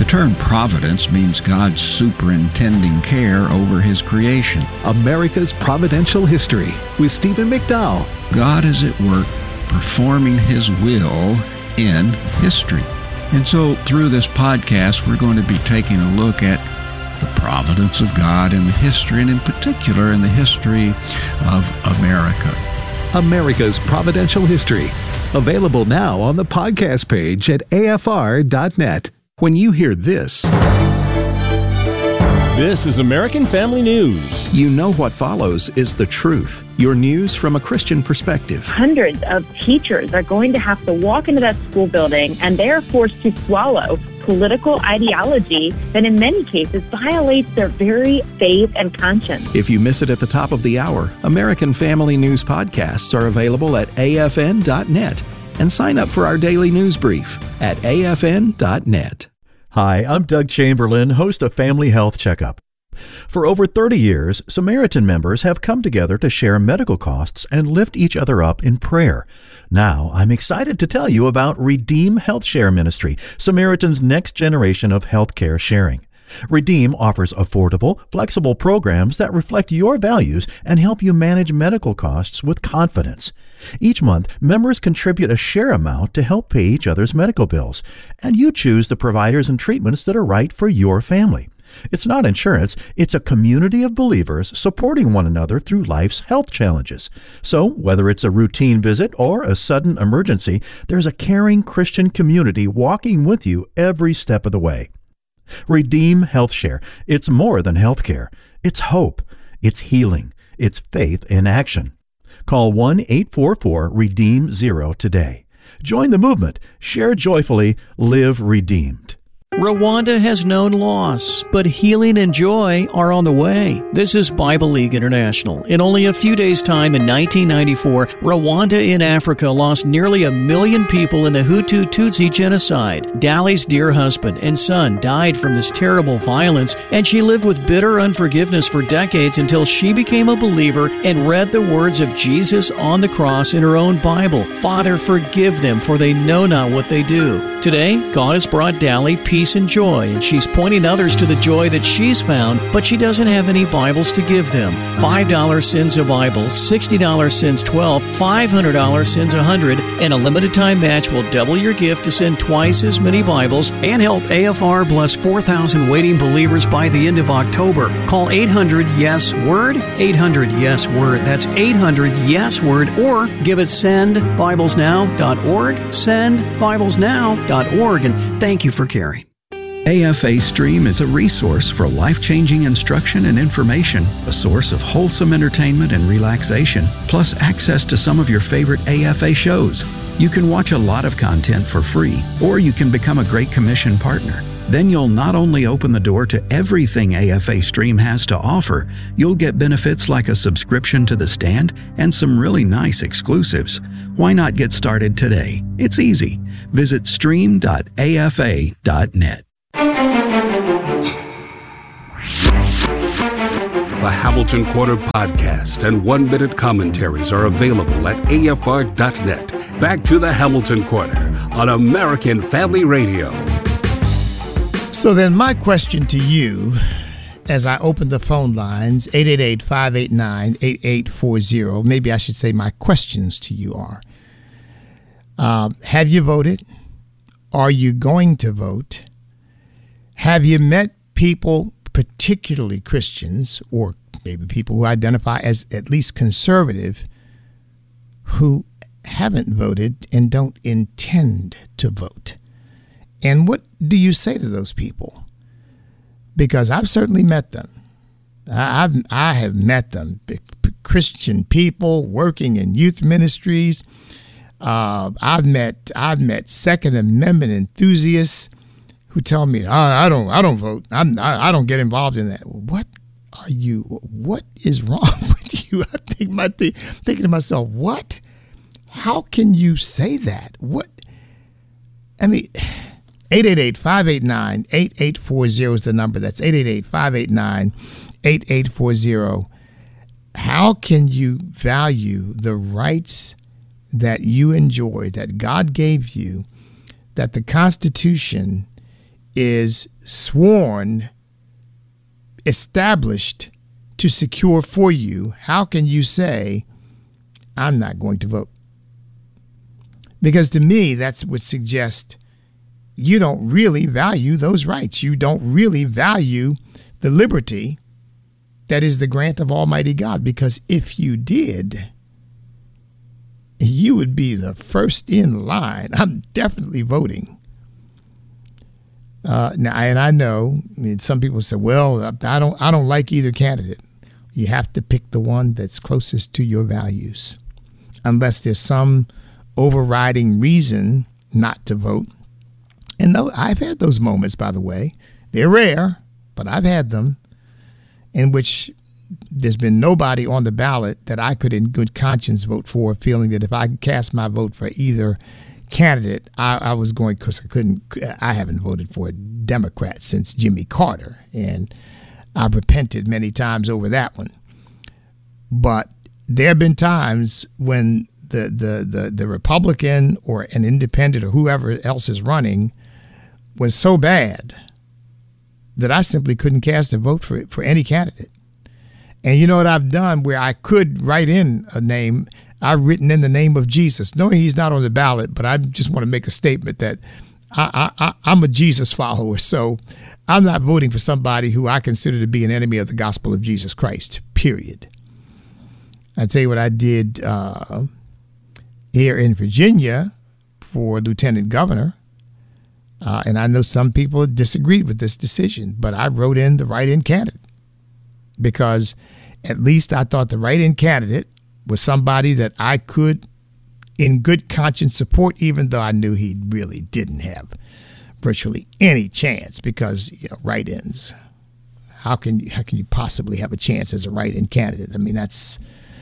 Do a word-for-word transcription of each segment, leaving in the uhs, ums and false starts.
The term providence means God's superintending care over His creation. America's Providential History with Stephen McDowell. God is at work performing His will in history. And so through this podcast, we're going to be taking a look at the providence of God in the history, and in particular in the history of America. America's Providential History. Available now on the podcast page at A F R dot net. When you hear this, this is American Family News. You know what follows is the truth. Your news from a Christian perspective. Hundreds of teachers are going to have to walk into that school building, and they are forced to swallow political ideology that in many cases violates their very faith and conscience. If you miss it at the top of the hour, American Family News podcasts are available at A F N dot net. And sign up for our daily news brief at A F N dot net. Hi, I'm Doug Chamberlain, host of Family Health Checkup. For over thirty years, Samaritan members have come together to share medical costs and lift each other up in prayer. Now, I'm excited to tell you about Redeem Health Share Ministry, Samaritan's next generation of healthcare sharing. Redeem offers affordable, flexible programs that reflect your values and help you manage medical costs with confidence. Each month, members contribute a share amount to help pay each other's medical bills, and you choose the providers and treatments that are right for your family. It's not insurance, it's a community of believers supporting one another through life's health challenges. So, whether it's a routine visit or a sudden emergency, there's a caring Christian community walking with you every step of the way. Redeem Health Share. It's more than healthcare. It's hope. It's healing. It's faith in action. Call one eight four four REDEEM zero today. Join the movement. Share joyfully. Live redeemed. Rwanda has known loss, but healing and joy are on the way. This is Bible League International. In only a few days' time in nineteen ninety-four, Rwanda in Africa lost nearly a million people in the Hutu Tutsi genocide. Dali's dear husband and son died from this terrible violence, and she lived with bitter unforgiveness for decades until she became a believer and read the words of Jesus on the cross in her own Bible. Father, forgive them, for they know not what they do. Today, God has brought Dali peace and joy, and she's pointing others to the joy that she's found, but she doesn't have any Bibles to give them. five dollars sends a Bible, sixty dollars sends twelve, five hundred dollars sends one hundred, and a limited time match will double your gift to send twice as many Bibles and help A F R bless four thousand waiting believers by the end of October. Call eight hundred yes word, eight hundred yes word. That's eight hundred yes word, or give it send bibles now dot org, send bibles now dot org, and thank you for caring. A F A Stream is a resource for life-changing instruction and information, a source of wholesome entertainment and relaxation, plus access to some of your favorite A F A shows. You can watch a lot of content for free, or you can become a Great Commission partner. Then you'll not only open the door to everything A F A Stream has to offer, you'll get benefits like a subscription to The Stand and some really nice exclusives. Why not get started today? It's easy. Visit stream dot A F A dot net. The Hamilton Corner podcast and one-minute commentaries are available at A F R dot net. Back to the Hamilton Corner on American Family Radio. So then my question to you, as I open the phone lines, eight eight eight, five eight nine, eight eight four zero, maybe I should say my questions to you are, uh, have you voted? Are you going to vote? Have you met people, particularly Christians, or maybe people who identify as at least conservative, who haven't voted and don't intend to vote? And what do you say to those people? Because I've certainly met them. I've, I have met them, Christian people working in youth ministries. Uh, I've met I've met Second Amendment enthusiasts who tell me, oh, I don't I don't vote. I'm I, I don't get involved in that. What are you? What is wrong with you? I think my th- thinking to myself, what? How can you say that? What? I mean, eight eight eight, five eight nine, eight eight four zero is the number. That's eight eight eight, five eight nine, eight eight four zero. How can you value the rights that you enjoy, that God gave you, that the Constitution is sworn, established to secure for you, how can you say, I'm not going to vote? Because to me, that's what suggests you don't really value those rights. You don't really value the liberty that is the grant of Almighty God. Because if you did, you would be the first in line. I'm definitely voting. Uh, now, and I know, I mean, some people say, "Well, I don't, I don't like either candidate." You have to pick the one that's closest to your values, unless there's some overriding reason not to vote. And though I've had those moments, by the way, they're rare, but I've had them, in which there's been nobody on the ballot that I could in good conscience vote for, feeling that if I cast my vote for either candidate, I, I was going, because I couldn't, I haven't voted for a Democrat since Jimmy Carter, and I've repented many times over that one. But there have been times when the, the, the, the Republican or an independent or whoever else is running was so bad that I simply couldn't cast a vote for for any candidate. And you know what I've done where I could write in a name? I've written in the name of Jesus, knowing he's not on the ballot, but I just want to make a statement that I, I, I'm a Jesus follower, so I'm not voting for somebody who I consider to be an enemy of the gospel of Jesus Christ, period. I tell you what I did uh, here in Virginia for lieutenant governor. Uh, and I know some people disagreed with this decision, but I wrote in the write-in candidate because at least I thought the write-in candidate was somebody that I could, in good conscience, support, even though I knew he really didn't have virtually any chance because, you know, write-ins. How can you, how can you possibly have a chance as a write-in candidate? I mean, that's,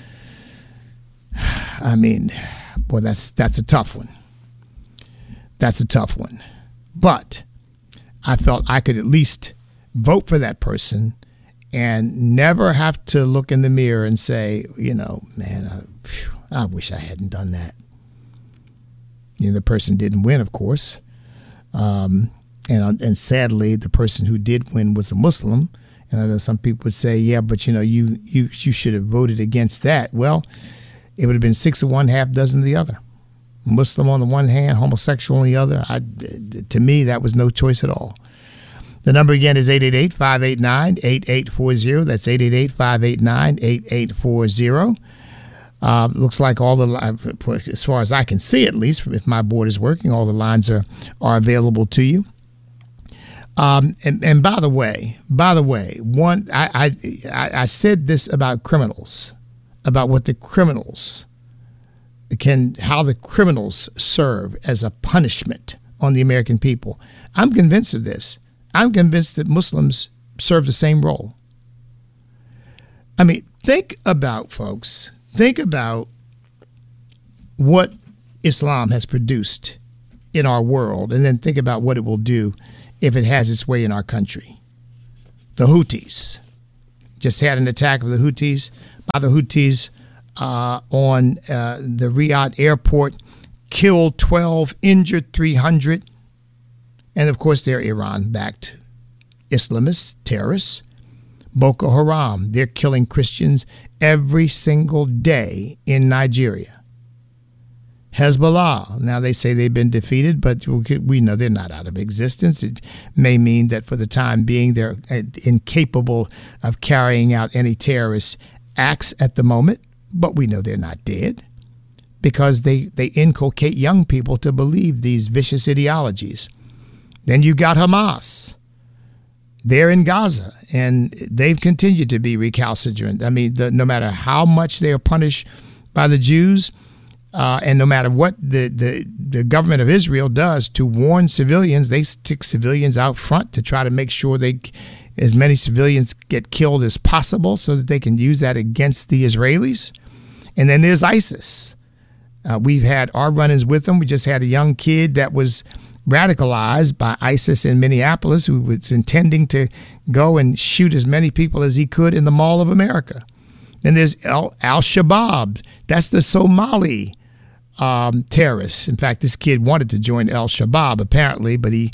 I mean, boy, that's that's a tough one. That's a tough one. But I felt I could at least vote for that person and never have to look in the mirror and say, you know, man, I, phew, I wish I hadn't done that. You know, the person didn't win, of course. Um, and and sadly, the person who did win was a Muslim. And I know some people would say, yeah, but, you know, you, you, you should have voted against that. Well, it would have been six of one, half dozen of the other. Muslim on the one hand, homosexual on the other. I, to me, that was no choice at all. The number again is eight eight eight, five eight nine, eight eight four zero. That's eight eight eight, five eight nine, eight eight four zero. Uh, looks like all the, as far as I can see at least, if my board is working, all the lines are, are available to you. Um, and, and by the way, by the way, one I, I I said this about criminals, about what the criminals can, how the criminals serve as a punishment on the American people. I'm convinced of this. I'm convinced that Muslims serve the same role. I mean, think about, folks, think about what Islam has produced in our world, and then think about what it will do if it has its way in our country. The Houthis just had an attack of the Houthis by the Houthis uh, on uh, the Riyadh airport, killed twelve, injured three hundred. And of course, they're Iran-backed Islamists, terrorists. Boko Haram, they're killing Christians every single day in Nigeria. Hezbollah, now they say they've been defeated, but we know they're not out of existence. It may mean that for the time being, they're incapable of carrying out any terrorist acts at the moment, but we know they're not dead because they, they inculcate young people to believe these vicious ideologies. Then you got Hamas. They're in Gaza, and they've continued to be recalcitrant. I mean, the, no matter how much they are punished by the Jews, uh, and no matter what the, the, the government of Israel does to warn civilians, they stick civilians out front to try to make sure they, as many civilians get killed as possible so that they can use that against the Israelis. And then there's ISIS. Uh, we've had our run-ins with them. We just had a young kid that was radicalized by ISIS in Minneapolis, who was intending to go and shoot as many people as he could in the Mall of America. Then there's Al- Al-Shabaab. That's the Somali um, terrorists. In fact, this kid wanted to join Al-Shabaab, apparently, but he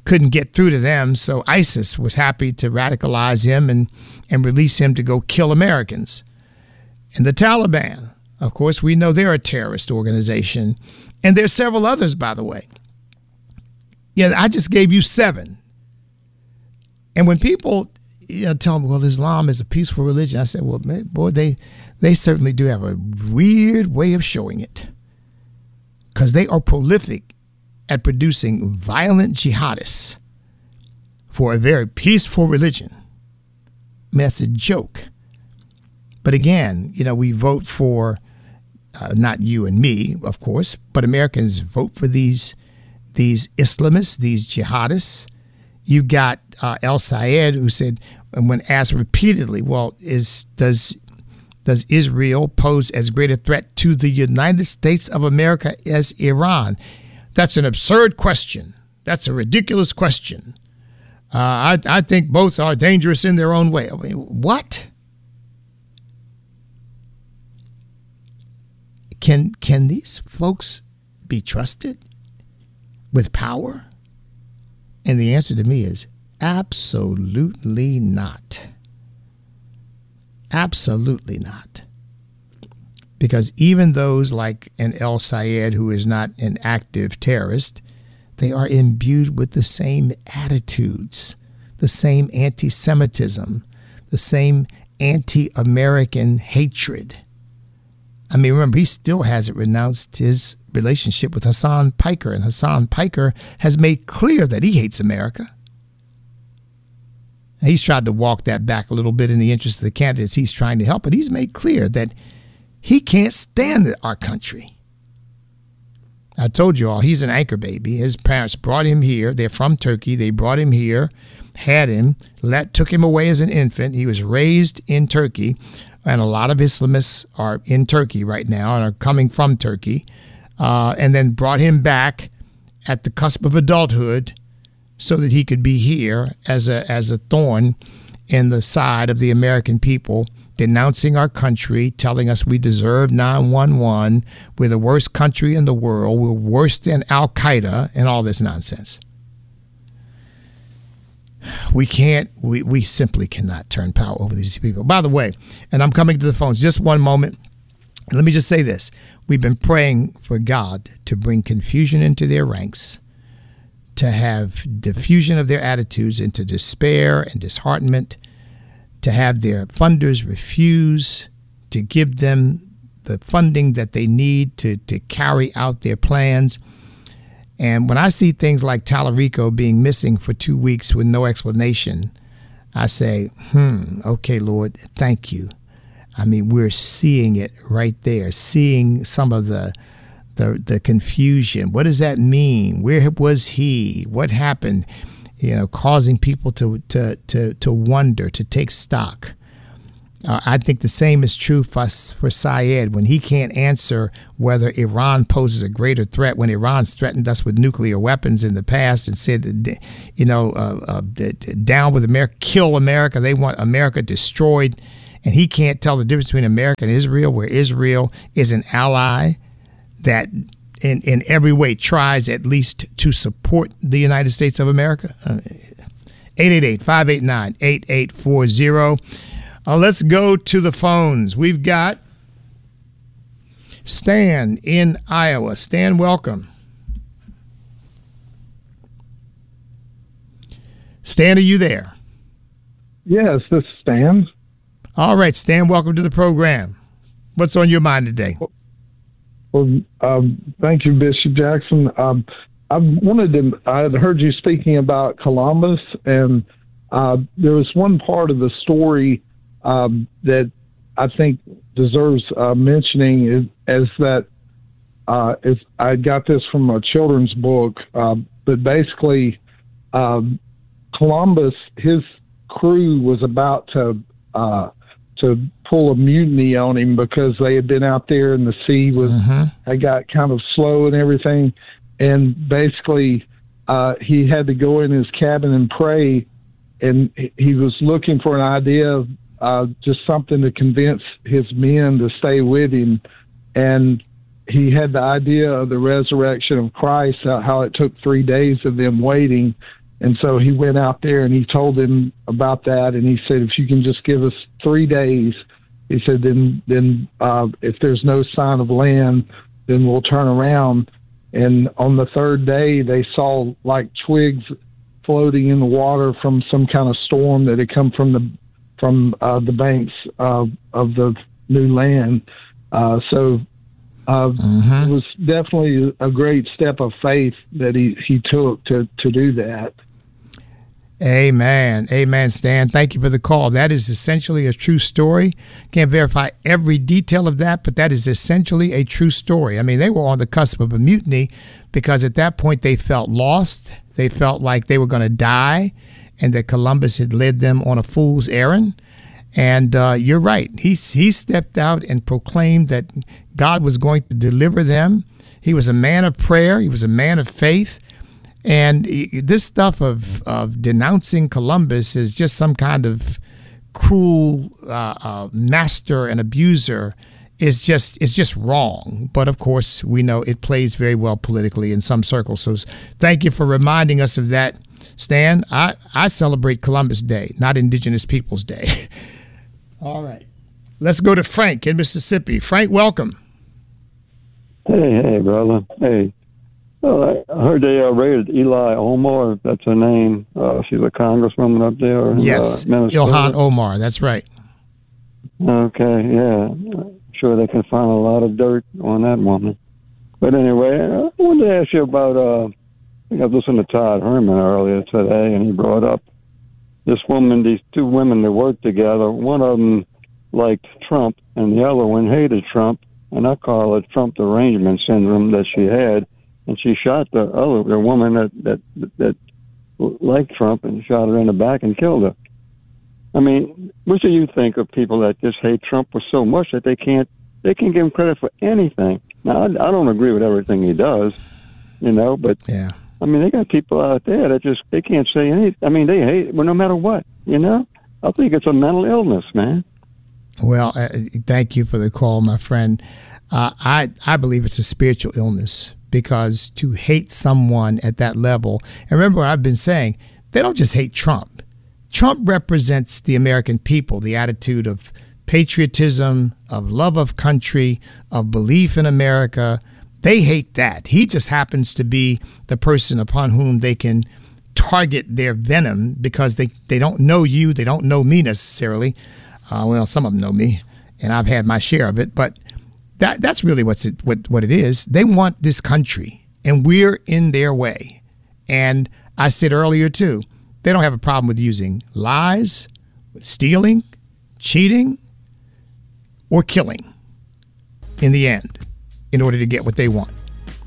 couldn't get through to them, so ISIS was happy to radicalize him and, and release him to go kill Americans. And the Taliban, of course, we know they're a terrorist organization. And there's several others, by the way. Yeah, I just gave you seven. And when people you know, tell me, well, Islam is a peaceful religion, I said, well, man, boy, they, they certainly do have a weird way of showing it. Because they are prolific at producing violent jihadists for a very peaceful religion. I mean, that's a joke. But again, you know, we vote for, uh, not you and me, of course, but Americans vote for these these Islamists, these jihadists. You got uh, El Sayed, who said, when asked repeatedly, well, is does does Israel pose as great a threat to the United States of America as Iran? That's an absurd question. That's a ridiculous question. Uh, I, I think both are dangerous in their own way. I mean, what? Can can these folks be trusted with power? And the answer to me is absolutely not. Absolutely not. Because even those like an El Sayed, who is not an active terrorist, they are imbued with the same attitudes, the same anti-Semitism, the same anti-American hatred. I mean, remember, he still hasn't renounced his relationship with Hassan Piker, and Hassan Piker has made clear that he hates America. And he's tried to walk that back a little bit in the interest of the candidates he's trying to help, but he's made clear that he can't stand our country. I told you all, he's an anchor baby. His parents brought him here. They're from Turkey. They brought him here, had him, let, took him away as an infant. He was raised in Turkey. And a lot of Islamists are in Turkey right now and are coming from Turkey, uh, and then brought him back at the cusp of adulthood so that he could be here as a as a thorn in the side of the American people, denouncing our country, telling us we deserve nine one one, we're the worst country in the world, we're worse than Al-Qaeda, and all this nonsense. We can't, we, we simply cannot turn power over these people. By the way, and I'm coming to the phones, just one moment. Let me just say this. We've been praying for God to bring confusion into their ranks, to have diffusion of their attitudes into despair and disheartenment, to have their funders refuse to give them the funding that they need to, to carry out their plans. And when I see things like Tallarico being missing for two weeks with no explanation, I say, hmm, okay, Lord, thank you. I mean, we're seeing it right there, seeing some of the the the confusion. What does that mean? Where was he? What happened? You know, causing people to to to to wonder, to take stock. Uh, I think the same is true for, for Sayed when he can't answer whether Iran poses a greater threat, when Iran's threatened us with nuclear weapons in the past and said, you know, uh, uh, down with America, kill America. They want America destroyed. And he can't tell the difference between America and Israel, where Israel is an ally that in, in every way tries at least to support the United States of America. Uh, eight eight eight, five eight nine, eight eight four zero. Uh, let's go to the phones. We've got Stan in Iowa. Stan, welcome. Stan, are you there? Yes, this is Stan. All right, Stan, welcome to the program. What's on your mind today? Well, um, thank you, Bishop Jackson. Um, I wanted to, I had heard you speaking about Columbus, and uh, there was one part of the story Um, that I think deserves uh, mentioning is, is that uh, is, I got this from a children's book, uh, but basically um, Columbus, his crew was about to uh, to pull a mutiny on him because they had been out there and the sea was mm-hmm. had got kind of slow and everything, and basically uh, he had to go in his cabin and pray, and he was looking for an idea of Uh, just something to convince his men to stay with him. And he had the idea of the resurrection of Christ, how, how it took three days of them waiting. And so he went out there and he told him about that. And he said, if you can just give us three days, he said, then, then uh, if there's no sign of land, then we'll turn around. And on the third day, they saw like twigs floating in the water from some kind of storm that had come from the from uh, the banks uh, of the new land. Uh, so uh, mm-hmm. It was definitely a great step of faith that he, he took to, to do that. Amen. Amen, Stan. Thank you for the call. That is essentially a true story. Can't verify every detail of that, but that is essentially a true story. I mean, they were on the cusp of a mutiny because at that point they felt lost. They felt like they were going to die and that Columbus had led them on a fool's errand. And uh, you're right. He, he stepped out and proclaimed that God was going to deliver them. He was a man of prayer. He was a man of faith. And this stuff of, of denouncing Columbus is just some kind of cruel uh, uh, master and abuser is just is just wrong. But of course, we know it plays very well politically in some circles. So thank you for reminding us of that, Stan. I, I celebrate Columbus Day, not Indigenous Peoples Day. All right. Let's go to Frank in Mississippi. Frank, welcome. Hey, hey, brother. Hey. Well, I heard they uh, raided Eli Omar. That's her name. Uh, she's a congresswoman up there. In, yes, uh, Minnesota. Ilhan Omar. That's right. Okay, yeah. I'm sure they can find a lot of dirt on that woman. But anyway, I wanted to ask you about, uh, I think I was listening to Todd Herman earlier today, and he brought up this woman, these two women that worked together. One of them liked Trump, and the other one hated Trump, and I call it Trump derangement syndrome that she had. And she shot the other the woman that, that that liked Trump and shot her in the back and killed her. I mean, what do you think of people that just hate Trump for so much that they can't they can't give him credit for anything? Now, I, I don't agree with everything he does, you know, but yeah. I mean, they got people out there that just they can't say anything. I mean, they hate well, no matter what, you know. I think it's a mental illness, man. Well, uh, thank you for the call, my friend. Uh, I I believe it's a spiritual illness. Because to hate someone at that level, and remember what I've been saying, they don't just hate Trump. Trump represents the American people, the attitude of patriotism, of love of country, of belief in America. They hate that. He just happens to be the person upon whom they can target their venom because they, they don't know you. They don't know me necessarily. Uh, well, some of them know me, and I've had my share of it, but That that's really what's it, what what it is. They want this country, and we're in their way. And I said earlier too, they don't have a problem with using lies, stealing, cheating, or killing. In the end, in order to get what they want.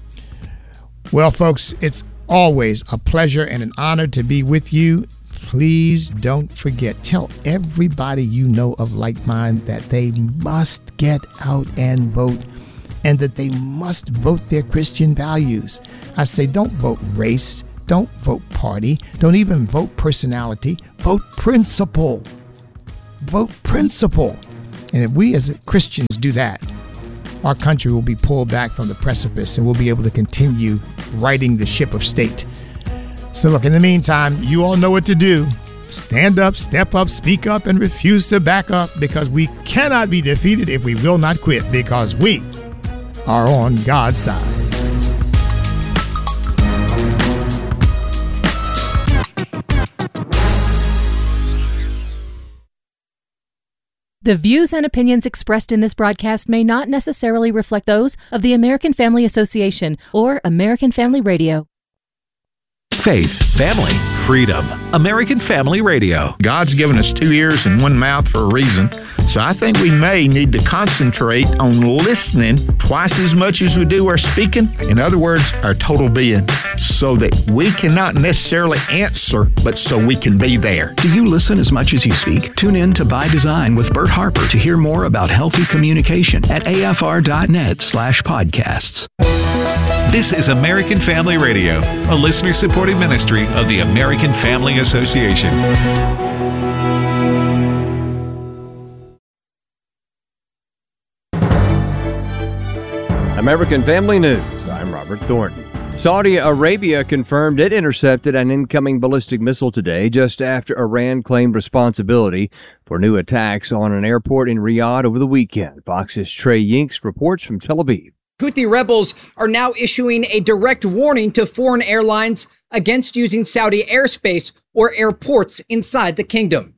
Well, folks, it's always a pleasure and an honor to be with you. Please don't forget, tell everybody you know of like mind that they must get out and vote and that they must vote their Christian values. I say don't vote race, don't vote party, don't even vote personality, vote principle. Vote principle. And if we as Christians do that, our country will be pulled back from the precipice and we'll be able to continue righting the ship of state. So look, in the meantime, you all know what to do. Stand up, step up, speak up, and refuse to back up because we cannot be defeated if we will not quit because we are on God's side. The views and opinions expressed in this broadcast may not necessarily reflect those of the American Family Association or American Family Radio. Faith, family, freedom. American Family Radio. God's given us two ears and one mouth for a reason. So I think we may need to concentrate on listening twice as much as we do our speaking. In other words, our total being, so that we cannot necessarily answer, but so we can be there. Do you listen as much as you speak? Tune in to By Design with Bert Harper to hear more about healthy communication at afr.net slash podcasts. This is American Family Radio, a listener-supported ministry of the American Family Association. American Family News. I'm Robert Thornton. Saudi Arabia confirmed it intercepted an incoming ballistic missile today, just after Iran claimed responsibility for new attacks on an airport in Riyadh over the weekend. Fox's Trey Yinks reports from Tel Aviv. Houthi rebels are now issuing a direct warning to foreign airlines against using Saudi airspace or airports inside the kingdom.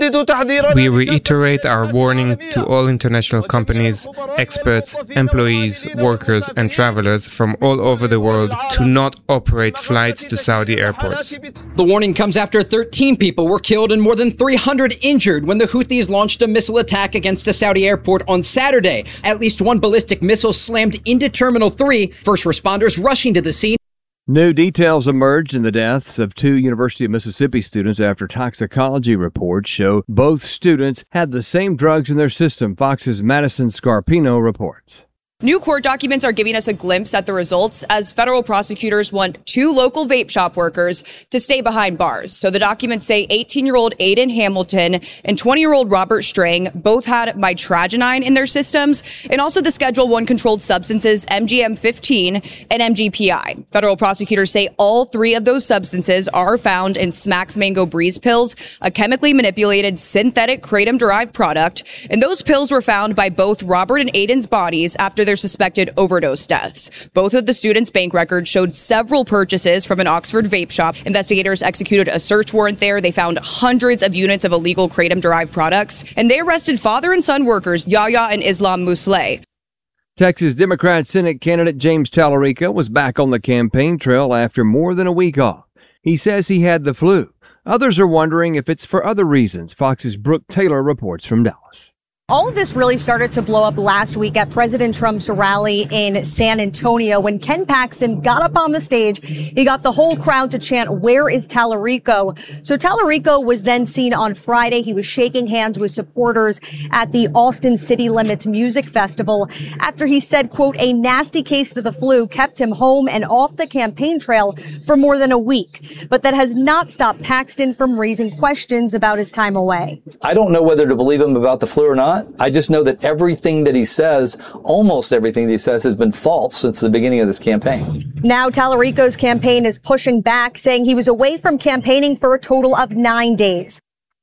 We reiterate our warning to all international companies, experts, employees, workers, and travelers from all over the world to not operate flights to Saudi airports. The warning comes after thirteen people were killed and more than three hundred injured when the Houthis launched a missile attack against a Saudi airport on Saturday. At least one ballistic missile slammed into Terminal three, first responders rushing to the scene. New details emerged in the deaths of two University of Mississippi students after toxicology reports show both students had the same drugs in their system. Fox's Madison Scarpino reports. New court documents are giving us a glimpse at the results as federal prosecutors want two local vape shop workers to stay behind bars. So the documents say eighteen-year-old Aiden Hamilton and twenty-year-old Robert Strang both had mitragynine in their systems, and also the Schedule one controlled substances M G M fifteen and M G P I. Federal prosecutors say all three of those substances are found in Smack's Mango Breeze pills, a chemically manipulated synthetic kratom-derived product, and those pills were found by both Robert and Aiden's bodies after their suspected overdose deaths. Both of the students' bank records showed several purchases from an Oxford vape shop. Investigators executed a search warrant there. They found hundreds of units of illegal kratom-derived products, and they arrested father and son workers Yahya and Islam Musleh. Texas Democrat Senate candidate James Tallarico was back on the campaign trail after more than a week off. He says he had the flu. Others are wondering if it's for other reasons. Fox's Brooke Taylor reports from Dallas. All of this really started to blow up last week at President Trump's rally in San Antonio when Ken Paxton got up on the stage. He got the whole crowd to chant, "Where is Tallarico?" So Tallarico was then seen on Friday. He was shaking hands with supporters at the Austin City Limits Music Festival after he said, quote, "A nasty case of the flu kept him home and off the campaign trail for more than a week." But that has not stopped Paxton from raising questions about his time away. I don't know whether to believe him about the flu or not. I just know that everything that he says, almost everything that he says, has been false since the beginning of this campaign. Now Tallarico's campaign is pushing back, saying he was away from campaigning for a total of nine days.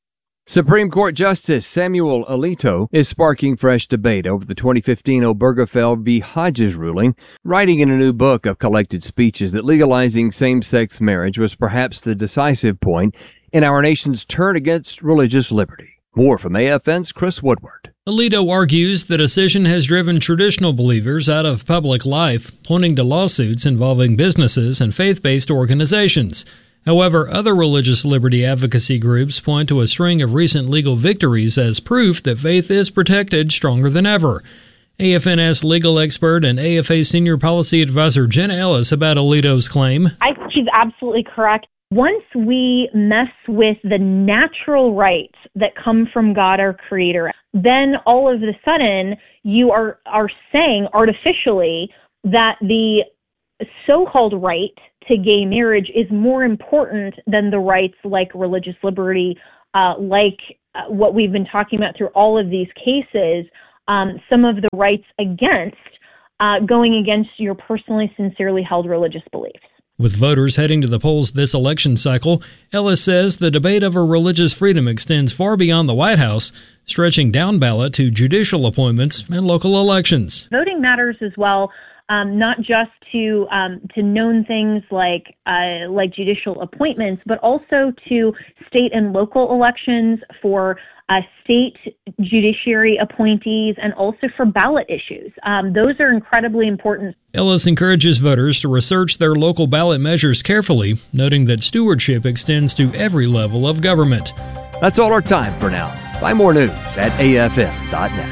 Supreme Court Justice Samuel Alito is sparking fresh debate over the twenty fifteen Obergefell v. Hodges ruling, writing in a new book of collected speeches that legalizing same-sex marriage was perhaps the decisive point in our nation's turn against religious liberty. More from A F N's Chris Woodward. Alito argues the decision has driven traditional believers out of public life, pointing to lawsuits involving businesses and faith-based organizations. However, other religious liberty advocacy groups point to a string of recent legal victories as proof that faith is protected stronger than ever. A F N asked legal expert and A F A senior policy advisor Jenna Ellis about Alito's claim. I think she's absolutely correct. Once we mess with the natural rights that come from God, our Creator, then all of a sudden you are, are saying artificially that the so-called right to gay marriage is more important than the rights like religious liberty, uh, like uh, what we've been talking about through all of these cases, um, some of the rights against uh, going against your personally, sincerely held religious beliefs. With voters heading to the polls this election cycle, Ellis says the debate over religious freedom extends far beyond the White House, stretching down ballot to judicial appointments and local elections. Voting matters as well, um, not just to um, to known things like uh, like judicial appointments, but also to state and local elections, for uh, state judiciary appointees, and also for ballot issues. Um, those are incredibly important. Ellis encourages voters to research their local ballot measures carefully, noting that stewardship extends to every level of government. That's all our time for now. Find more news at A F M dot net.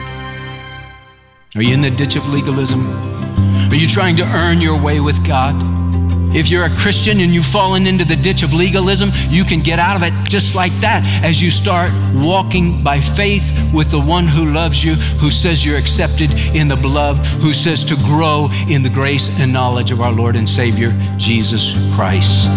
Are you in the ditch of legalism? Are you trying to earn your way with God? If you're a Christian and you've fallen into the ditch of legalism, you can get out of it just like that as you start walking by faith with the one who loves you, who says you're accepted in the beloved, who says to grow in the grace and knowledge of our Lord and Savior, Jesus Christ.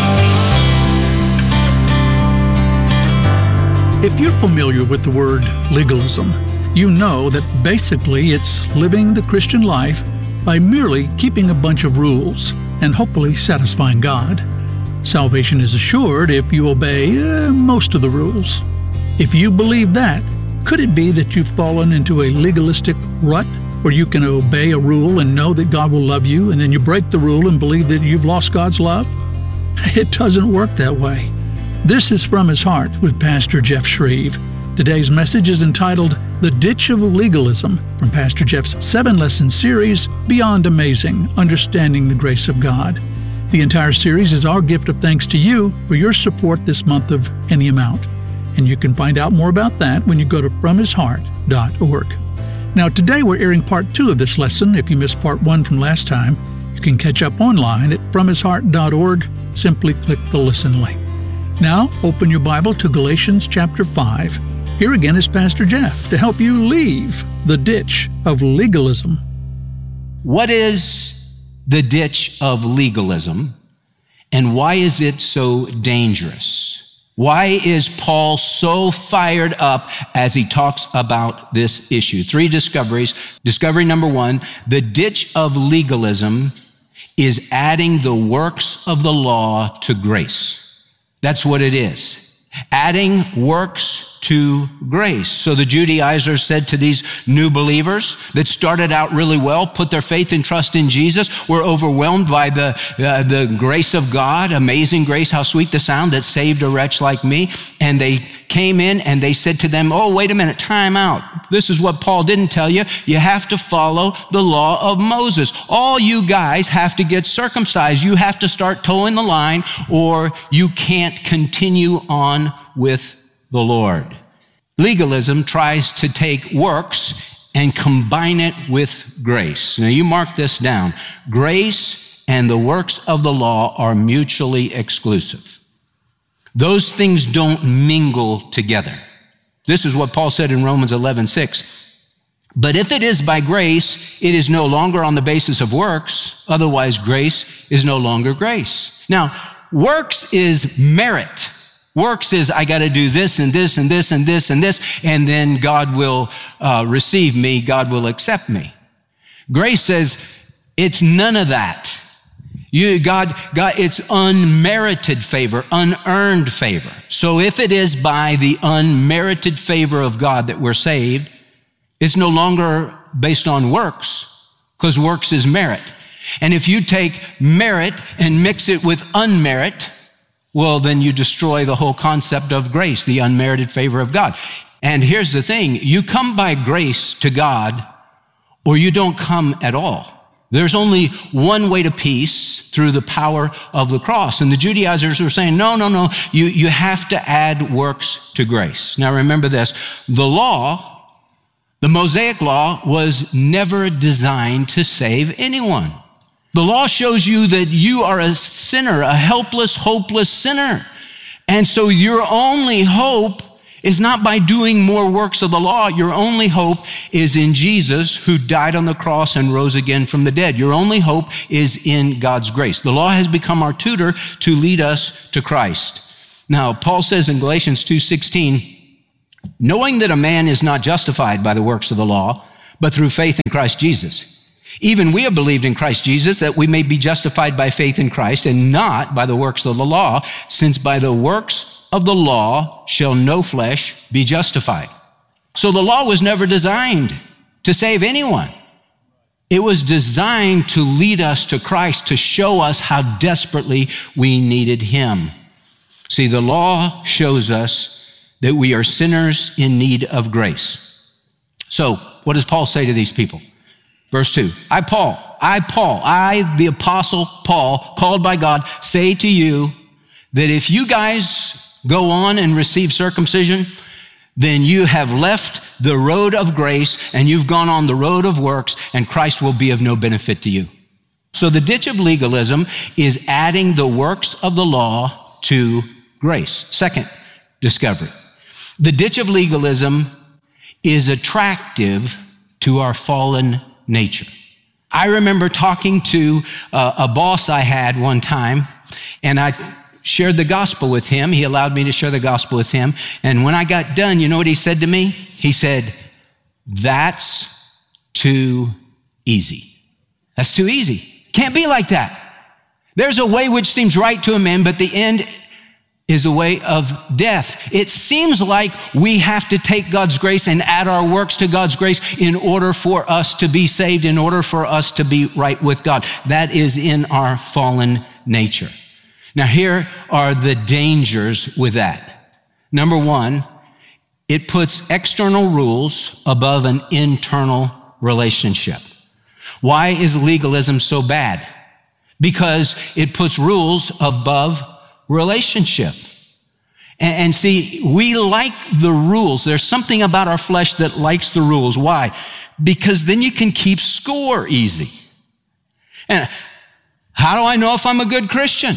If you're familiar with the word legalism, you know that basically it's living the Christian life by merely keeping a bunch of rules and hopefully satisfying God. Salvation is assured if you obey uh, most of the rules. If you believe that, could it be that you've fallen into a legalistic rut where you can obey a rule and know that God will love you, and then you break the rule and believe that you've lost God's love? It doesn't work that way. This is From His Heart with Pastor Jeff Shreve. Today's message is entitled The Ditch of Legalism from Pastor Jeff's seven-lesson series, Beyond Amazing, Understanding the Grace of God. The entire series is our gift of thanks to you for your support this month of any amount. And you can find out more about that when you go to from his heart dot org. Now, today we're airing part two of this lesson. If you missed part one from last time, you can catch up online at from his heart dot org. Simply click the listen link. Now, open your Bible to Galatians chapter five. Here again is Pastor Jeff to help you leave the ditch of legalism. What is the ditch of legalism, and why is it so dangerous? Why is Paul so fired up as he talks about this issue? Three discoveries. Discovery number one, the ditch of legalism is adding the works of the law to grace. That's what it is. Adding works to grace. So the Judaizers said to these new believers that started out really well, put their faith and trust in Jesus, were overwhelmed by the, uh, the grace of God, amazing grace, how sweet the sound that saved a wretch like me. And they came in and they said to them, oh, wait a minute, time out. This is what Paul didn't tell you. You have to follow the law of Moses. All you guys have to get circumcised. You have to start towing the line, or you can't continue on with the Lord. Legalism tries to take works and combine it with grace. Now you mark this down. Grace and the works of the law are mutually exclusive. Those things don't mingle together. This is what Paul said in Romans eleven six. But if it is by grace, it is no longer on the basis of works. Otherwise, grace is no longer grace. Now, works is merit. Works is, I got to do this and this and this and this and this, and then God will uh, receive me, God will accept me. Grace says, it's none of that. You, God, God, it's unmerited favor, unearned favor. So if it is by the unmerited favor of God that we're saved, it's no longer based on works, because works is merit. And if you take merit and mix it with unmerit, well, then you destroy the whole concept of grace, the unmerited favor of God. And here's the thing, you come by grace to God, or you don't come at all. There's only one way to peace, through the power of the cross. And the Judaizers were saying, no, no, no, you, you have to add works to grace. Now remember this, the law, the Mosaic law, was never designed to save anyone. The law shows you that you are a sinner, a helpless, hopeless sinner. And so your only hope is not by doing more works of the law. Your only hope is in Jesus, who died on the cross and rose again from the dead. Your only hope is in God's grace. The law has become our tutor to lead us to Christ. Now, Paul says in Galatians two sixteen, knowing that a man is not justified by the works of the law, but through faith in Christ Jesus. Even we have believed in Christ Jesus, that we may be justified by faith in Christ and not by the works of the law, since by the works of the law shall no flesh be justified. So the law was never designed to save anyone. It was designed to lead us to Christ, to show us how desperately we needed him. See, the law shows us that we are sinners in need of grace. So what does Paul say to these people? Verse two, I, Paul, I, Paul, I, the apostle Paul, called by God, say to you that if you guys go on and receive circumcision, then you have left the road of grace and you've gone on the road of works, and Christ will be of no benefit to you. So the ditch of legalism is adding the works of the law to grace. Second discovery, the ditch of legalism is attractive to our fallen nature. I remember talking to uh, a boss I had one time, and I shared the gospel with him. He allowed me to share the gospel with him. And when I got done, you know what he said to me? He said, that's too easy. That's too easy. Can't be like that. There's a way which seems right to a man, but the end is a way of death. It seems like we have to take God's grace and add our works to God's grace in order for us to be saved, in order for us to be right with God. That is in our fallen nature. Now, here are the dangers with that. Number one, it puts external rules above an internal relationship. Why is legalism so bad? Because it puts rules above relationship. And, and see, we like the rules. There's something about our flesh that likes the rules. Why? Because then you can keep score easy. And how do I know if I'm a good Christian?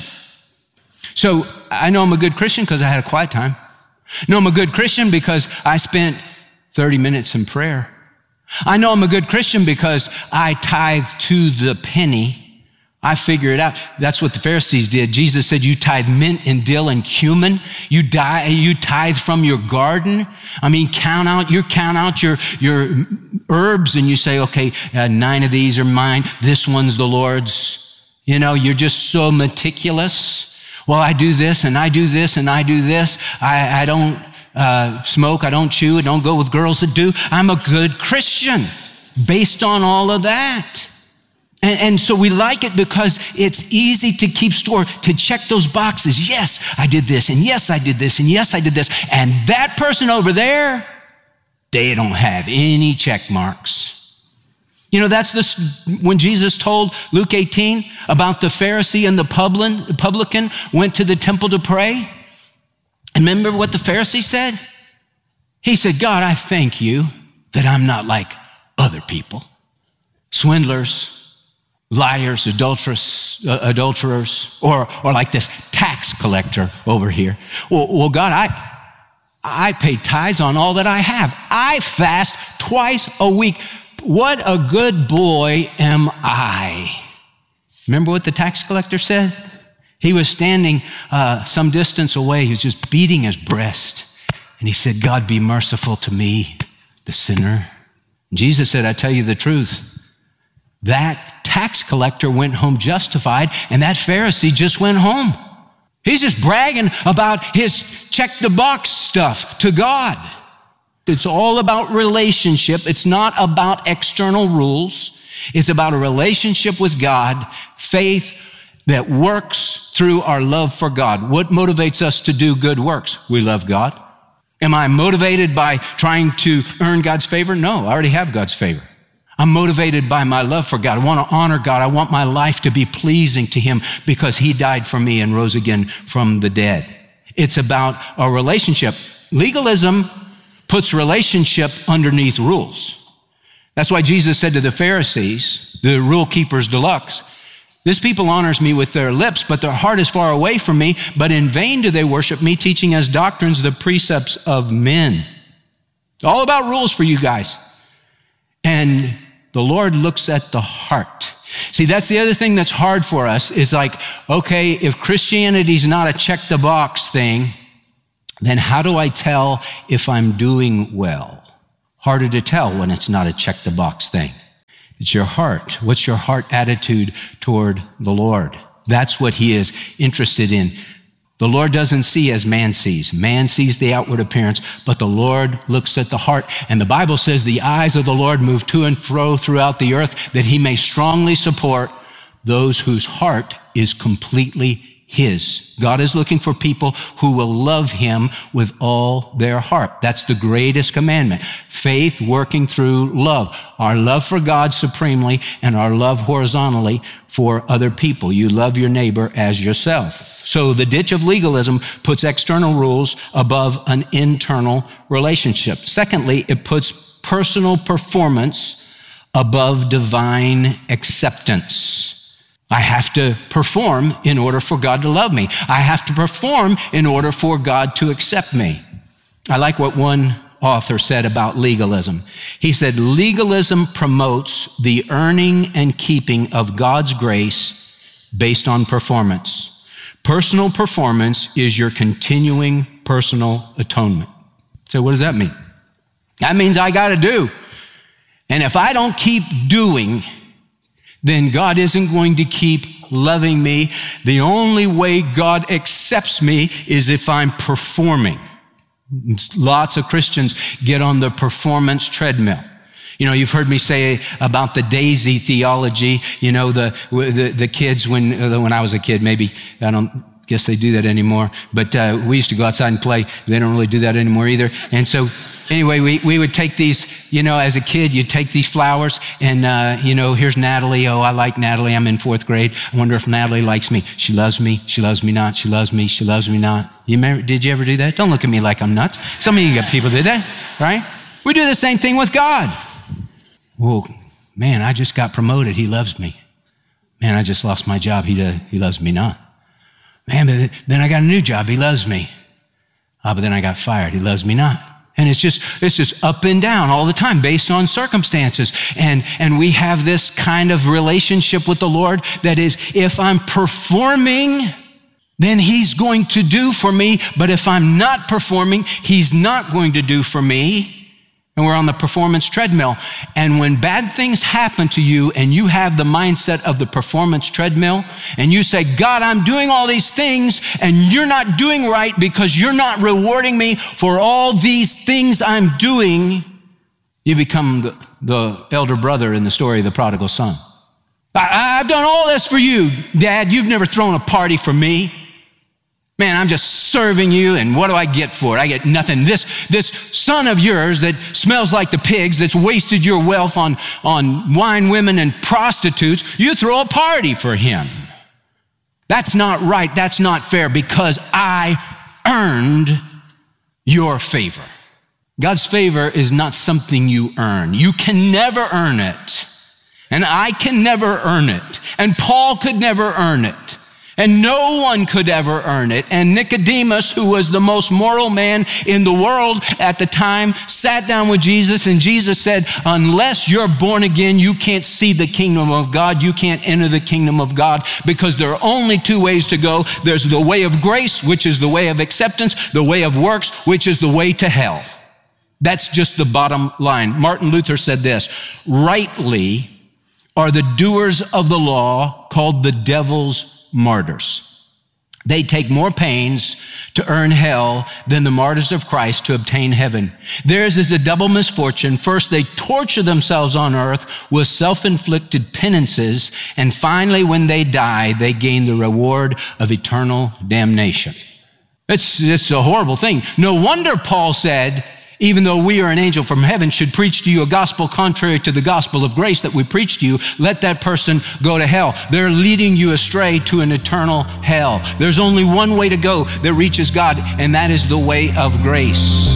So I know I'm a good Christian because I had a quiet time. I know I'm a good Christian because I spent thirty minutes in prayer. I know I'm a good Christian because I tithe to the penny. I figure it out. That's what the Pharisees did. Jesus said, you tithe mint and dill and cumin. You die, you tithe from your garden. I mean, count out, you count out your, your herbs and you say, okay, uh, nine of these are mine. This one's the Lord's. You know, you're just so meticulous. Well, I do this and I do this and I do this. I, I don't uh, smoke. I don't chew. I don't go with girls that do. I'm a good Christian based on all of that. And, and so we like it because it's easy to keep score, to check those boxes. Yes, I did this, and yes, I did this, and yes, I did this. And that person over there, they don't have any check marks. You know, that's this, when Jesus told Luke eighteen about the Pharisee and the publican went to the temple to pray. And remember what the Pharisee said? He said, God, I thank you that I'm not like other people, swindlers, liars, adulterers, uh, adulterers, or or like this tax collector over here. Well, well, God, I I pay tithes on all that I have. I fast twice a week. What a good boy am I. Remember what the tax collector said? He was standing uh, some distance away. He was just beating his breast. And he said, God, be merciful to me, the sinner. And Jesus said, I tell you the truth. That tax collector went home justified, and that Pharisee just went home. He's just bragging about his check the box stuff to God. It's all about relationship. It's not about external rules. It's about a relationship with God, faith that works through our love for God. What motivates us to do good works? We love God. Am I motivated by trying to earn God's favor? No, I already have God's favor. I'm motivated by my love for God. I want to honor God. I want my life to be pleasing to Him because He died for me and rose again from the dead. It's about a relationship. Legalism puts relationship underneath rules. That's why Jesus said to the Pharisees, the rule keepers deluxe, this people honors me with their lips, but their heart is far away from me. But in vain do they worship me, teaching as doctrines the precepts of men. It's all about rules for you guys. And the Lord looks at the heart. See, that's the other thing that's hard for us. Is like, okay, if Christianity's not a check the box thing, then how do I tell if I'm doing well? Harder to tell when it's not a check the box thing. It's your heart. What's your heart attitude toward the Lord? That's what He is interested in. The Lord doesn't see as man sees. Man sees the outward appearance, but the Lord looks at the heart. And the Bible says the eyes of the Lord move to and fro throughout the earth, that He may strongly support those whose heart is completely His. God is looking for people who will love Him with all their heart. That's the greatest commandment. Faith working through love. Our love for God supremely and our love horizontally for other people. You love your neighbor as yourself. So the ditch of legalism puts external rules above an internal relationship. Secondly, it puts personal performance above divine acceptance. I have to perform in order for God to love me. I have to perform in order for God to accept me. I like what one author said about legalism. He said, legalism promotes the earning and keeping of God's grace based on performance. Personal performance is your continuing personal atonement. So what does that mean? That means I got to do. And if I don't keep doing, then God isn't going to keep loving me. The only way God accepts me is if I'm performing. Lots of Christians get on the performance treadmill. You know, you've heard me say about the daisy theology. You know, the the, the kids, when when I was a kid, maybe, I don't guess they do that anymore, but uh, we used to go outside and play. They don't really do that anymore either. And so anyway, we, we would take these, you know, as a kid, you'd take these flowers and, uh, you know, here's Natalie. Oh, I like Natalie. I'm in fourth grade. I wonder if Natalie likes me. She loves me. She loves me not. She loves me. She loves me not. You remember, did you ever do that? Don't look at me like I'm nuts. Some of you got people did that, right? We do the same thing with God. Well, man, I just got promoted. He loves me. Man, I just lost my job. He, uh, he loves me not. Man, but then I got a new job. He loves me. Ah, but then I got fired. He loves me not. And it's just, it's just up and down all the time based on circumstances. And, and we have this kind of relationship with the Lord that is, if I'm performing, then he's going to do for me. But if I'm not performing, he's not going to do for me. And we're on the performance treadmill. And when bad things happen to you and you have the mindset of the performance treadmill and you say, God, I'm doing all these things and you're not doing right because you're not rewarding me for all these things I'm doing, you become the, the elder brother in the story of the prodigal son. I, I've done all this for you, Dad. You've never thrown a party for me. Man, I'm just serving you, and what do I get for it? I get nothing. This, this son of yours that smells like the pigs, that's wasted your wealth on, on wine, women, and prostitutes, you throw a party for him. That's not right. That's not fair because I earned your favor. God's favor is not something you earn. You can never earn it, and I can never earn it, and Paul could never earn it. And no one could ever earn it. And Nicodemus, who was the most moral man in the world at the time, sat down with Jesus, and Jesus said, unless you're born again, you can't see the kingdom of God. You can't enter the kingdom of God because there are only two ways to go. There's the way of grace, which is the way of acceptance, the way of works, which is the way to hell. That's just the bottom line. Martin Luther said this, rightly are the doers of the law called the devil's martyrs. They take more pains to earn hell than the martyrs of Christ to obtain heaven. Theirs is a double misfortune. First, they torture themselves on earth with self-inflicted penances, and finally, when they die, they gain the reward of eternal damnation. It's, it's a horrible thing. No wonder Paul said, even though we are an angel from heaven should preach to you a gospel contrary to the gospel of grace that we preach to you, let that person go to hell. They're leading you astray to an eternal hell. There's only one way to go that reaches God, and that is the way of grace.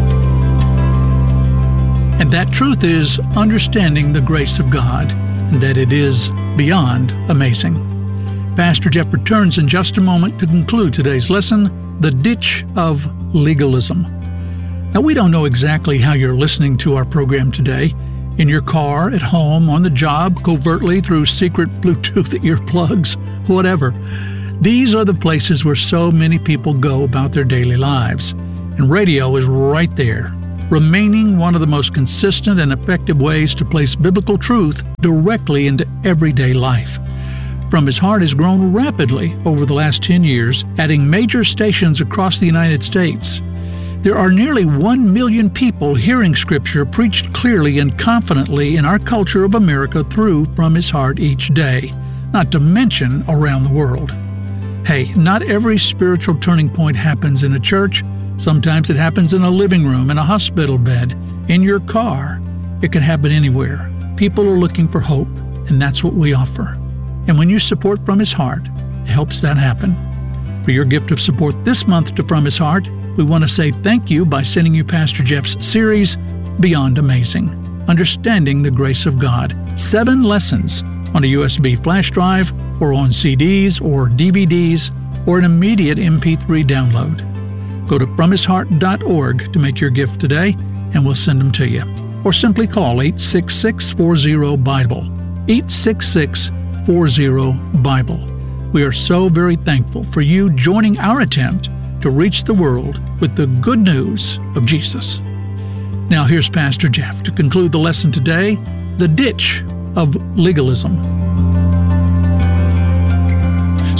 And that truth is understanding the grace of God, and that it is beyond amazing. Pastor Jeff returns in just a moment to conclude today's lesson, The Ditch of Legalism. Now, we don't know exactly how you're listening to our program today. In your car, at home, on the job, covertly through secret Bluetooth earplugs, whatever. These are the places where so many people go about their daily lives. And radio is right there, remaining one of the most consistent and effective ways to place biblical truth directly into everyday life. From His Heart has grown rapidly over the last ten years, adding major stations across the United States. There are nearly one million people hearing Scripture preached clearly and confidently in our culture of America through From His Heart each day, not to mention around the world. Hey, not every spiritual turning point happens in a church. Sometimes it happens in a living room, in a hospital bed, in your car. It can happen anywhere. People are looking for hope, and that's what we offer. And when you support From His Heart, it helps that happen. For your gift of support this month to From His Heart, we want to say thank you by sending you Pastor Jeff's series, Beyond Amazing, Understanding the Grace of God. Seven lessons on a U S B flash drive, or on C Ds or D V Ds, or an immediate M P three download. Go to from his heart dot org to make your gift today, and we'll send them to you. Or simply call eight six six, four zero, Bible. eight six six, four zero, Bible. We are so very thankful for you joining our attempt to reach the world with the good news of Jesus. Now here's Pastor Jeff to conclude the lesson today, The Ditch of Legalism.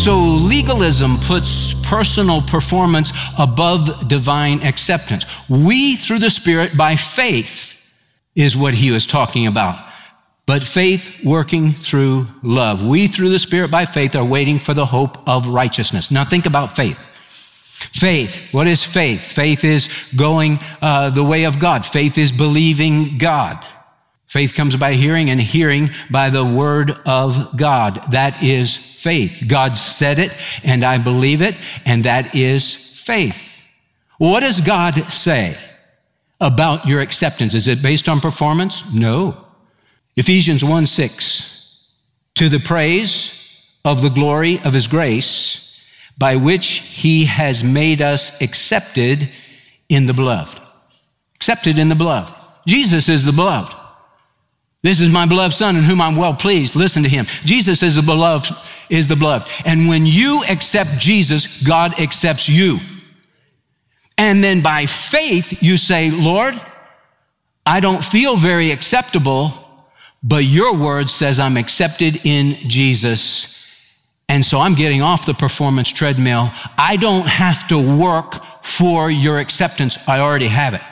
So legalism puts personal performance above divine acceptance. We, through the Spirit, by faith, is what he was talking about. But faith working through love. We, through the Spirit, by faith, are waiting for the hope of righteousness. Now think about faith. Faith, what is faith? Faith is going uh, the way of God. Faith is believing God. Faith comes by hearing, and hearing by the word of God. That is faith. God said it, and I believe it, and that is faith. What does God say about your acceptance? Is it based on performance? No. Ephesians one six, to the praise of the glory of his grace, by which he has made us accepted in the beloved. Accepted in the beloved. Jesus is the beloved. This is my beloved Son in whom I'm well pleased. Listen to him. Jesus is the beloved, is the beloved. And when you accept Jesus, God accepts you. And then by faith, you say, Lord, I don't feel very acceptable, but your word says I'm accepted in Jesus. And so I'm getting off the performance treadmill. I don't have to work for your acceptance. I already have it.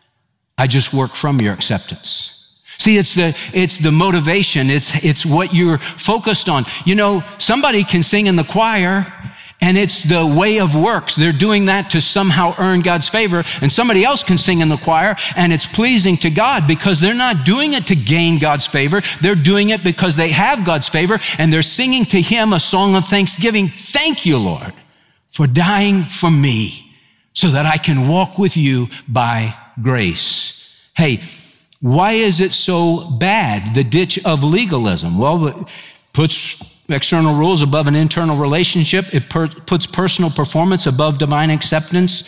I just work from your acceptance. See, it's the, it's the motivation. It's, it's what you're focused on. You know, somebody can sing in the choir, and it's the way of works. They're doing that to somehow earn God's favor. And somebody else can sing in the choir, and it's pleasing to God because they're not doing it to gain God's favor. They're doing it because they have God's favor, and they're singing to him a song of thanksgiving. Thank you, Lord, for dying for me so that I can walk with you by grace. Hey, why is it so bad, the ditch of legalism? Well, it puts external rules above an internal relationship. It per- puts personal performance above divine acceptance.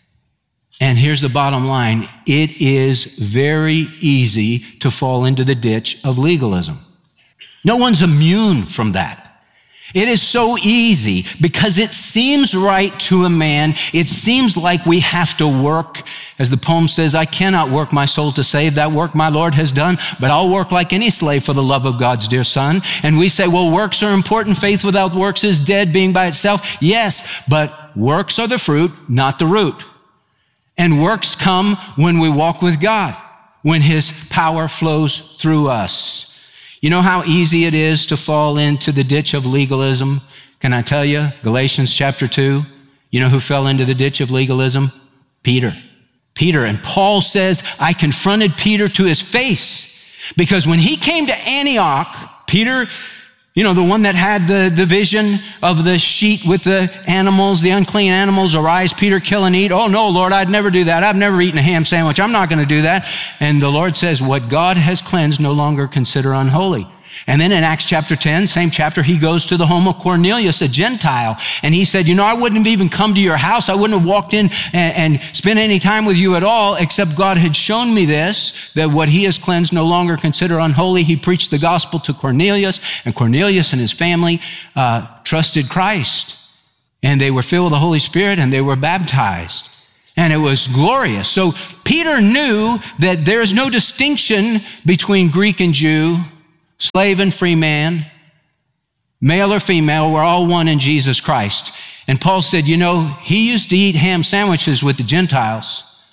And here's the bottom line. It is very easy to fall into the ditch of legalism. No one's immune from that. It is so easy because it seems right to a man. It seems like we have to work. As the poem says, I cannot work my soul to save. That work my Lord has done, but I'll work like any slave for the love of God's dear Son. And we say, well, works are important. Faith without works is dead, being by itself. Yes, but works are the fruit, not the root. And works come when we walk with God, when his power flows through us. You know how easy it is to fall into the ditch of legalism? Can I tell you? Galatians chapter two. You know who fell into the ditch of legalism? Peter. Peter. And Paul says, I confronted Peter to his face because when he came to Antioch, Peter, you know, the one that had the, the vision of the sheet with the animals, the unclean animals, arise, Peter, kill and eat. Oh no, Lord, I'd never do that. I've never eaten a ham sandwich. I'm not going to do that. And the Lord says, what God has cleansed, no longer consider unholy. And then in Acts chapter ten, same chapter, he goes to the home of Cornelius, a Gentile. And he said, you know, I wouldn't have even come to your house. I wouldn't have walked in and, and spent any time with you at all, except God had shown me this, that what he has cleansed no longer consider unholy. He preached the gospel to Cornelius, and Cornelius and his family uh, trusted Christ. And they were filled with the Holy Spirit, and they were baptized. And it was glorious. So Peter knew that there's no distinction between Greek and Jew, slave and free man, male or female, we're all one in Jesus Christ. And Paul said, you know, he used to eat ham sandwiches with the Gentiles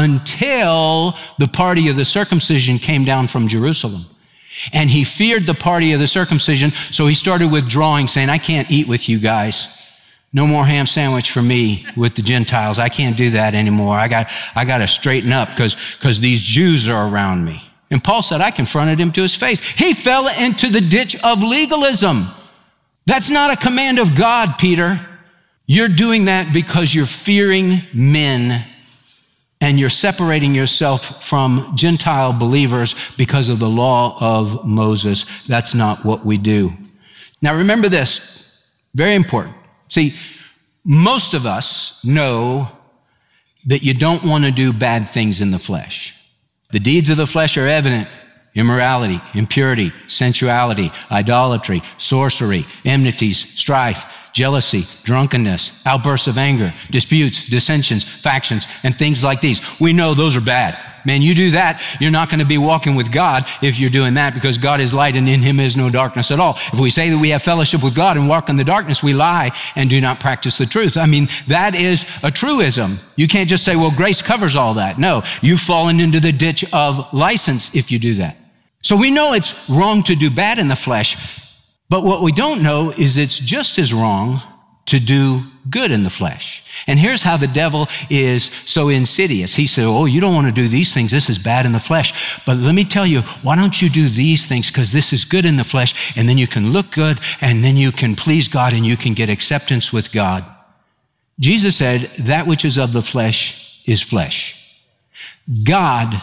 until the party of the circumcision came down from Jerusalem. And he feared the party of the circumcision, so he started withdrawing, saying, I can't eat with you guys. No more ham sandwich for me with the Gentiles. I can't do that anymore. I got, I got to straighten up because, because these Jews are around me. And Paul said, I confronted him to his face. He fell into the ditch of legalism. That's not a command of God, Peter. You're doing that because you're fearing men and you're separating yourself from Gentile believers because of the law of Moses. That's not what we do. Now remember this, very important. See, most of us know that you don't want to do bad things in the flesh. The deeds of the flesh are evident: immorality, impurity, sensuality, idolatry, sorcery, enmities, strife, jealousy, drunkenness, outbursts of anger, disputes, dissensions, factions, and things like these. We know those are bad. Man, you do that, you're not going to be walking with God if you're doing that, because God is light and in him is no darkness at all. If we say that we have fellowship with God and walk in the darkness, we lie and do not practice the truth. I mean, that is a truism. You can't just say, well, grace covers all that. No, you've fallen into the ditch of license if you do that. So we know it's wrong to do bad in the flesh, but what we don't know is it's just as wrong to do good in the flesh. And here's how the devil is so insidious. He said, oh, you don't want to do these things. This is bad in the flesh. But let me tell you, why don't you do these things? Because this is good in the flesh, and then you can look good, and then you can please God, and you can get acceptance with God. Jesus said, that which is of the flesh is flesh. God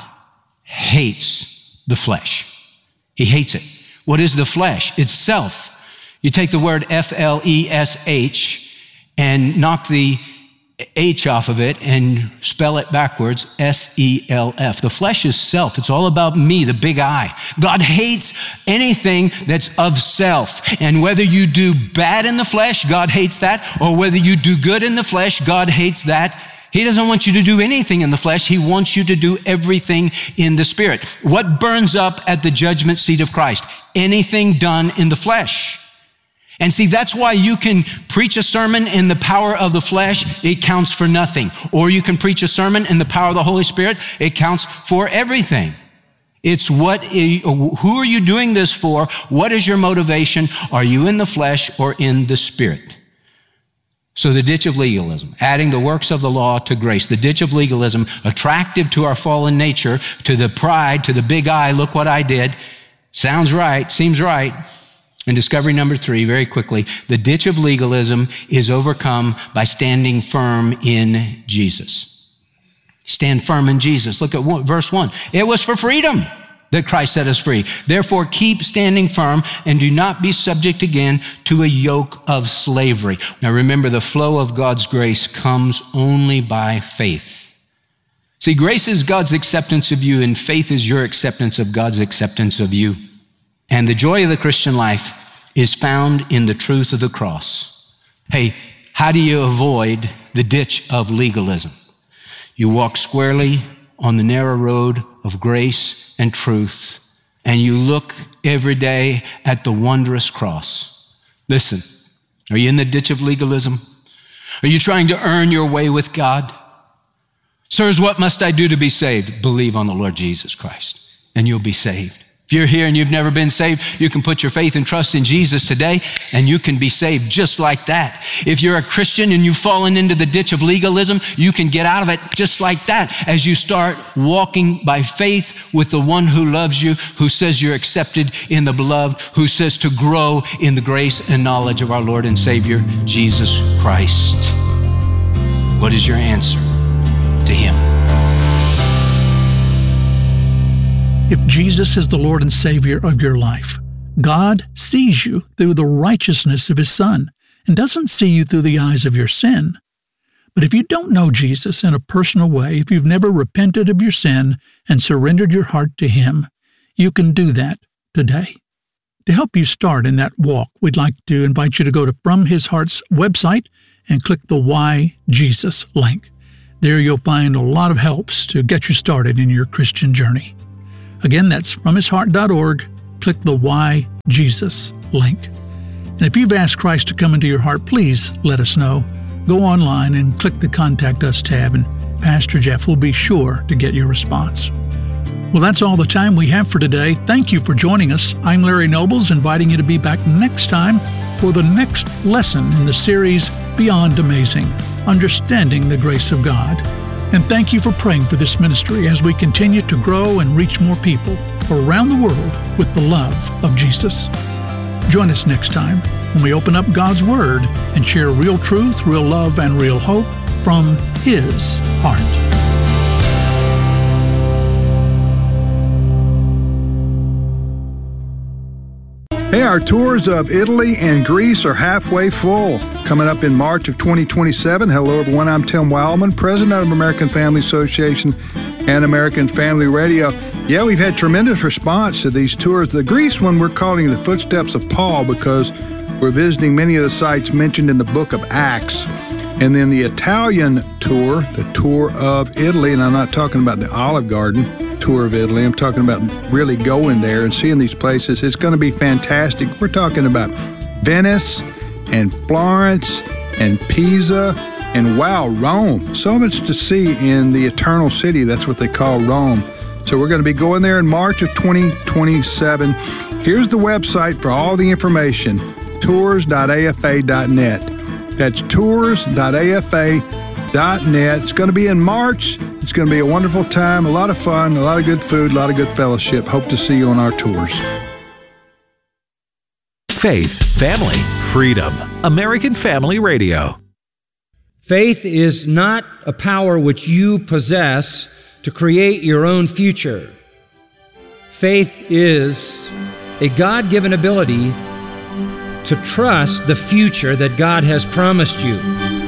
hates the flesh. He hates it. What is the flesh? It's self. You take the word F L E S H and knock the H off of it and spell it backwards, S E L F. The flesh is self. It's all about me, the big I. God hates anything that's of self. And whether you do bad in the flesh, God hates that, or whether you do good in the flesh, God hates that. He doesn't want you to do anything in the flesh. He wants you to do everything in the Spirit. What burns up at the judgment seat of Christ? Anything done in the flesh. And see, that's why you can preach a sermon in the power of the flesh, it counts for nothing. Or you can preach a sermon in the power of the Holy Spirit, it counts for everything. It's what, who are you doing this for? What is your motivation? Are you in the flesh or in the Spirit? So the ditch of legalism, adding the works of the law to grace, the ditch of legalism, attractive to our fallen nature, to the pride, to the big I, look what I did. Sounds right, seems right. And discovery number three, very quickly, the ditch of legalism is overcome by standing firm in Jesus. Stand firm in Jesus. Look at one, verse one. It was for freedom that Christ set us free. Therefore, keep standing firm and do not be subject again to a yoke of slavery. Now remember, the flow of God's grace comes only by faith. See, grace is God's acceptance of you, and faith is your acceptance of God's acceptance of you. And the joy of the Christian life is found in the truth of the cross. Hey, how do you avoid the ditch of legalism? You walk squarely on the narrow road of grace and truth, and you look every day at the wondrous cross. Listen, are you in the ditch of legalism? Are you trying to earn your way with God? Sirs, what must I do to be saved? Believe on the Lord Jesus Christ, and you'll be saved. If you're here and you've never been saved, you can put your faith and trust in Jesus today, and you can be saved just like that. If you're a Christian and you've fallen into the ditch of legalism, you can get out of it just like that as you start walking by faith with the one who loves you, who says you're accepted in the beloved, who says to grow in the grace and knowledge of our Lord and Savior, Jesus Christ. What is your answer to him? If Jesus is the Lord and Savior of your life, God sees you through the righteousness of his Son and doesn't see you through the eyes of your sin. But if you don't know Jesus in a personal way, if you've never repented of your sin and surrendered your heart to him, you can do that today. To help you start in that walk, we'd like to invite you to go to From His Heart's website and click the Why Jesus link. There you'll find a lot of helps to get you started in your Christian journey. Again, that's from his heart dot org. Click the Why Jesus link. And if you've asked Christ to come into your heart, please let us know. Go online and click the Contact Us tab, and Pastor Jeff will be sure to get your response. Well, that's all the time we have for today. Thank you for joining us. I'm Larry Nobles, inviting you to be back next time for the next lesson in the series Beyond Amazing, Understanding the Grace of God. And thank you for praying for this ministry as we continue to grow and reach more people around the world with the love of Jesus. Join us next time when we open up God's Word and share real truth, real love, and real hope from His heart. Hey, our tours of Italy and Greece are halfway full. Coming up in March of twenty twenty-seven. Hello, everyone. I'm Tim Wildman, president of American Family Association and American Family Radio. Yeah, we've had tremendous response to these tours. The Greece one we're calling the Footsteps of Paul because we're visiting many of the sites mentioned in the book of Acts. And then the Italian tour, the tour of Italy, and I'm not talking about the Olive Garden tour of Italy. I'm talking about really going there and seeing these places. It's going to be fantastic. We're talking about Venice and Florence and Pisa and, wow, Rome. So much to see in the Eternal City. That's what they call Rome. So we're going to be going there in March of twenty twenty-seven. Here's the website for all the information, tours dot a f a dot net. That's tours dot a f a dot net. It's going to be in March. It's going to be a wonderful time, a lot of fun, a lot of good food, a lot of good fellowship. Hope to see you on our tours. Faith, family, freedom. American Family Radio. Faith is not a power which you possess to create your own future. Faith is a God-given ability to trust the future that God has promised you.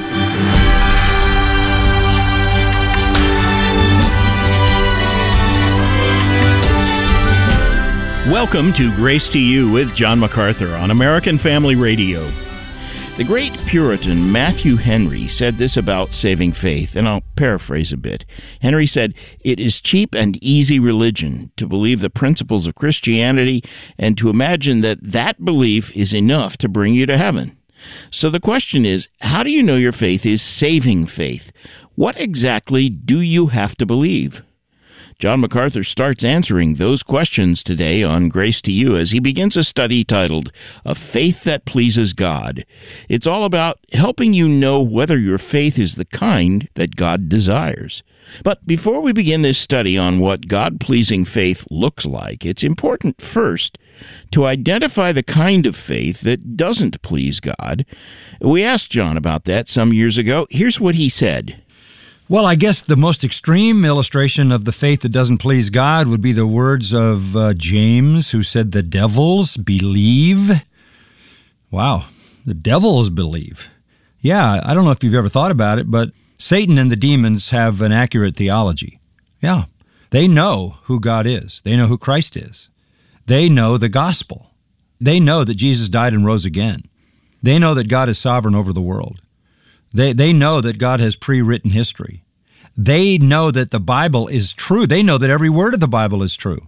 Welcome to Grace to You with John MacArthur on American Family Radio. The great Puritan Matthew Henry said this about saving faith, and I'll paraphrase a bit. Henry said, "It is cheap and easy religion to believe the principles of Christianity and to imagine that that belief is enough to bring you to heaven." So the question is, how do you know your faith is saving faith? What exactly do you have to believe? John MacArthur starts answering those questions today on Grace to You as he begins a study titled, A Faith That Pleases God. It's all about helping you know whether your faith is the kind that God desires. But before we begin this study on what God-pleasing faith looks like, it's important first to identify the kind of faith that doesn't please God. We asked John about that some years ago. Here's what he said. Well, I guess the most extreme illustration of the faith that doesn't please God would be the words of uh, James, who said, the devils believe. Wow, the devils believe. Yeah, I don't know if you've ever thought about it, but Satan and the demons have an accurate theology. Yeah, they know who God is. They know who Christ is. They know the gospel. They know that Jesus died and rose again. They know that God is sovereign over the world. They they know that God has pre-written history. They know that the Bible is true. They know that every word of the Bible is true.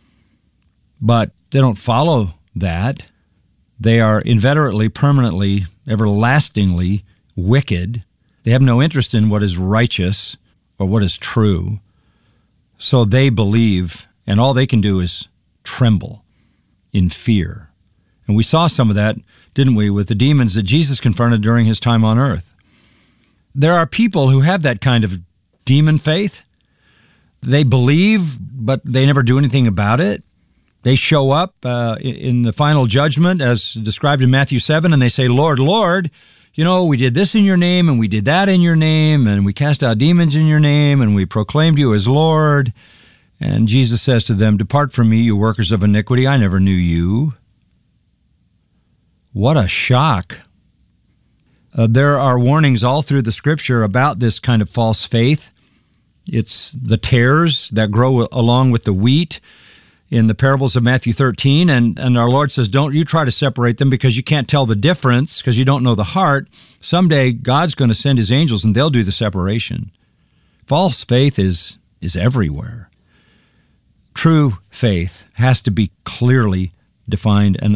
But they don't follow that. They are inveterately, permanently, everlastingly wicked. They have no interest in what is righteous or what is true. So they believe, and all they can do is tremble in fear. And we saw some of that, didn't we, with the demons that Jesus confronted during his time on earth. There are people who have that kind of demon faith. They believe, but they never do anything about it. They show up uh, in the final judgment, as described in Matthew seven, and they say, Lord, Lord, you know, we did this in your name, and we did that in your name, and we cast out demons in your name, and we proclaimed you as Lord. And Jesus says to them, depart from me, you workers of iniquity, I never knew you. What a shock. Uh, there are warnings all through the Scripture about this kind of false faith. It's the tares that grow along with the wheat in the parables of Matthew thirteen, and, and our Lord says, don't you try to separate them because you can't tell the difference, because you don't know the heart. Someday God's going to send his angels and they'll do the separation. False faith is, is everywhere. True faith has to be clearly defined and